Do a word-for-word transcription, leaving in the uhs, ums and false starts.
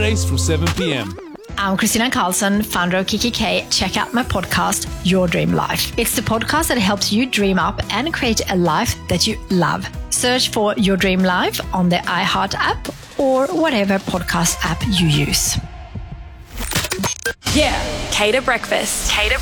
Saturdays from seven p.m. I'm Christina Carlson, founder of Kikki K. Check out my podcast, Your Dream Life. It's the podcast that helps you dream up and create a life that you love. Search for Your Dream Life on the iHeart app or whatever podcast app you use. Yeah. Cater Breakfast. Cater